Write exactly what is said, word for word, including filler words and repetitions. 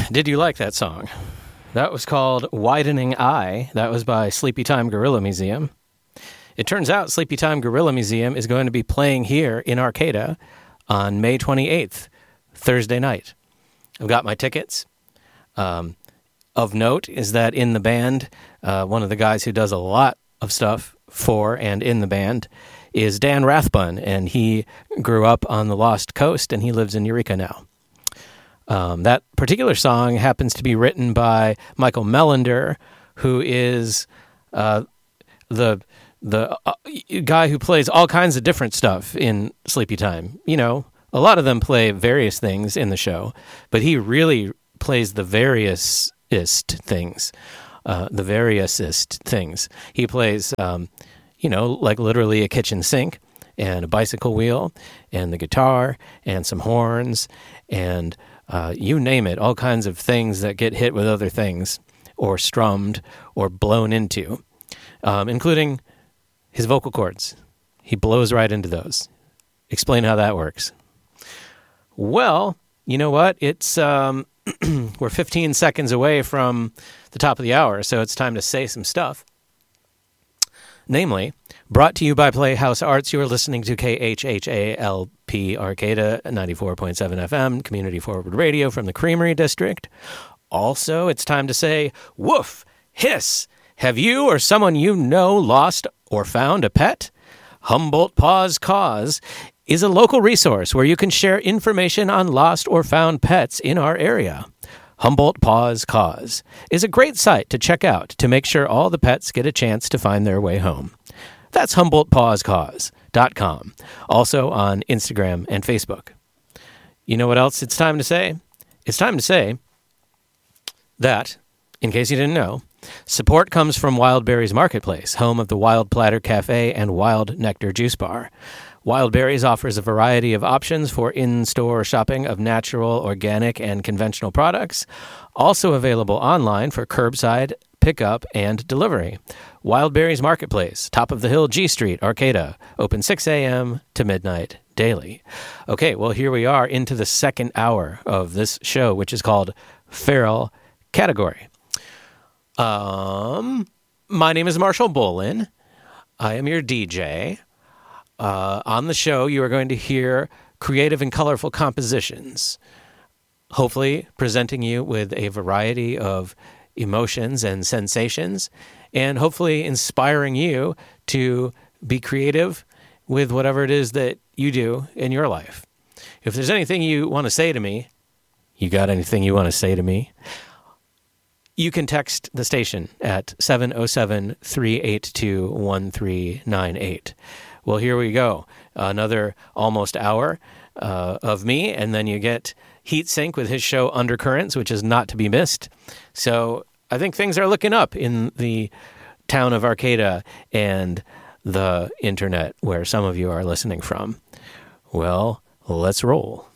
Did you like that song? That was called Widening Eye. That was by Sleepy Time Gorilla Museum. It turns out Sleepy Time Gorilla Museum is going to be playing here in Arcata on May twenty-eighth, Thursday night. I've got my tickets. Um, of note is that in the band, uh, one of the guys who does a lot of stuff for and in the band is Dan Rathbun, and he grew up on the Lost Coast, and he lives in Eureka now. Um, that particular song happens to be written by Michael Melander, who is uh, the the uh, guy who plays all kinds of different stuff in Sleepy Time. You know, a lot of them play various things in the show, but he really plays the variousest things, uh, the variousest things. He plays, um, you know, like literally a kitchen sink and a bicycle wheel and the guitar and some horns and uh, you name it, all kinds of things that get hit with other things or strummed or blown into, um, including his vocal cords. He blows right into those. Explain how that works. Well, you know what? It's um, we're fifteen seconds away from the top of the hour, so it's time to say some stuff. Namely, brought to you by Playhouse Arts, you are listening to K H H A L P Arcata, ninety-four point seven F M, Community Forward Radio from the Creamery District. Also, it's time to say, woof, hiss. Have you or someone you know lost or found a pet? Humboldt Paws Cause is a local resource where you can share information on lost or found pets in our area. Humboldt Paws Cause is a great site to check out to make sure all the pets get a chance to find their way home. That's humboldt paws cause dot com, also on Instagram and Facebook. You know what else it's time to say? It's time to say that, in case you didn't know, support comes from Wild Berries Marketplace, home of the Wild Platter Cafe and Wild Nectar Juice Bar. Wild Berries offers a variety of options for in-store shopping of natural, organic, and conventional products, also available online for curbside, pickup, and delivery. Wild Berries Marketplace, top of the hill, G Street, Arcata, open six a.m. to midnight daily. Okay, well, here we are into the second hour of this show, which is called Feral Category. Um, my name is Marshall Bolin. I am your D J. Uh, on the show, you are going to hear creative and colorful compositions, hopefully presenting you with a variety of emotions and sensations, and hopefully inspiring you to be creative with whatever it is that you do in your life. If there's anything you want to say to me, you got anything you want to say to me, you can text the station at seven oh seven, three eight two, one three nine eight. Well, here we go. Another almost hour uh, of me, and then you get Heat Sink with his show Undercurrents, which is not to be missed. So I think things are looking up in the town of Arcata and the internet where some of you are listening from. Well, let's roll.